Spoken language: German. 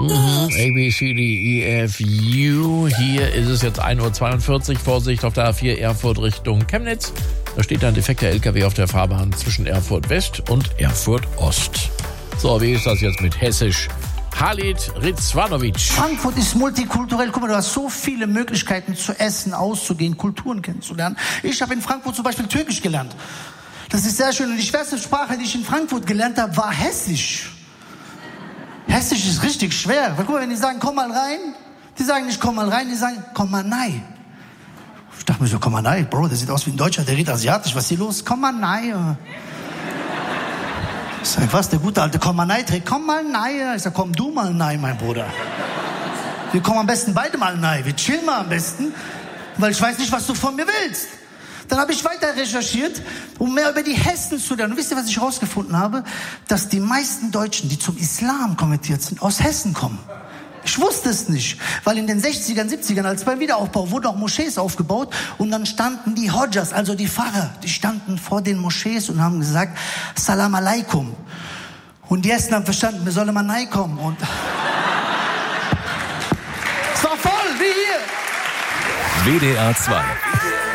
A, B, C, D, E, F, U. Hier ist es jetzt 1:42 Uhr. Vorsicht auf der A4 Erfurt Richtung Chemnitz. Da steht ein defekter LKW auf der Fahrbahn zwischen Erfurt West und Erfurt Ost. So, wie ist das jetzt mit Hessisch? Halid Rizvanovic. Frankfurt ist multikulturell. Guck mal, du hast so viele Möglichkeiten zu essen, auszugehen, Kulturen kennenzulernen. Ich habe in Frankfurt zum Beispiel Türkisch gelernt. Das ist sehr schön. Und die schwerste Sprache, die ich in Frankfurt gelernt habe, war Hessisch. Hessisch ist richtig schwer. Guck mal, wenn die sagen, komm mal rein, die sagen nicht, komm mal rein, die sagen, komm mal nein. Ich dachte mir so, komm mal nein, Bro, der sieht aus wie ein Deutscher, der redet asiatisch, was ist hier los? Komm mal nein. Ich sag, was, der gute alte komm mal nein trägt? Komm mal nein. Ich sag, komm du mal nein, mein Bruder. Wir kommen am besten beide mal nein. Wir chillen mal am besten, weil ich weiß nicht, was du von mir willst. Dann habe ich weiter recherchiert, um mehr über die Hessen zu lernen. Und wisst ihr, was ich herausgefunden habe? Dass die meisten Deutschen, die zum Islam konvertiert sind, aus Hessen kommen. Ich wusste es nicht, weil in den 60ern, 70ern, als beim Wiederaufbau, wurden auch Moschees aufgebaut und dann standen die Hodjas, also die Pfarrer, die standen vor den Moschees und haben gesagt, Salam alaikum. Und die Hessen haben verstanden, wir sollen mal nein kommen. Und es war voll, wie hier. WDR 2